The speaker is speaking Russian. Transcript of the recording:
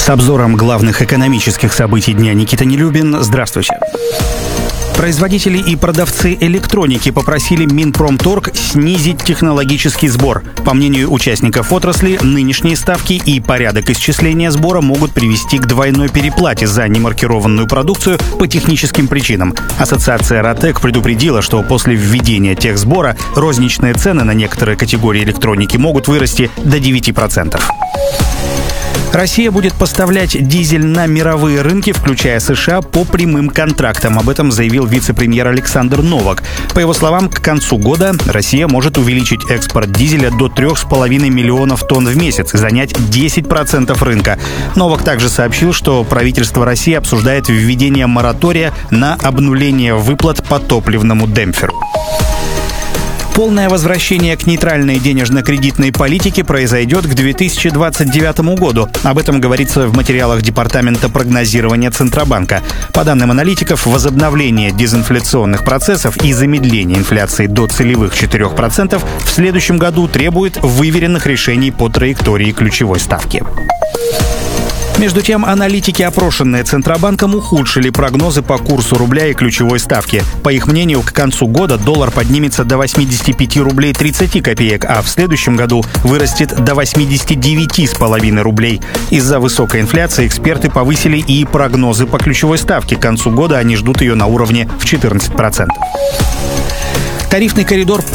С обзором главных экономических событий дня Никита Нелюбин. Здравствуйте. Производители и продавцы электроники попросили Минпромторг снизить технологический сбор. По мнению участников отрасли, нынешние ставки и порядок исчисления сбора могут привести к двойной переплате за немаркированную продукцию по техническим причинам. Ассоциация РАТЭК предупредила, что после введения техсбора розничные цены на некоторые категории электроники могут вырасти до 9%. Россия будет поставлять дизель на мировые рынки, включая США, по прямым контрактам. Об этом заявил вице-премьер Александр Новак. По его словам, к концу года Россия может увеличить экспорт дизеля до 3,5 миллионов тонн в месяц и занять 10% рынка. Новак также сообщил, что правительство России обсуждает введение моратория на обнуление выплат по топливному демпферу. Полное возвращение к нейтральной денежно-кредитной политике произойдет к 2029 году. Об этом говорится в материалах Департамента прогнозирования Центробанка. По данным аналитиков, возобновление дезинфляционных процессов и замедление инфляции до целевых 4% в следующем году требует выверенных решений по траектории ключевой ставки. Между тем, аналитики, опрошенные Центробанком, ухудшили прогнозы по курсу рубля и ключевой ставки. По их мнению, к концу года доллар поднимется до 85 рублей 30 копеек, а в следующем году вырастет до 89,5 рублей. Из-за высокой инфляции эксперты повысили и прогнозы по ключевой ставке. К концу года они ждут ее на уровне в 14%. Тарифный коридор